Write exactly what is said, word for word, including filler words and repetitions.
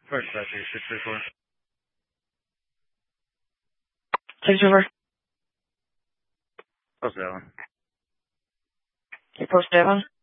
First class, six three four. Six over. Post that one. You posted that one?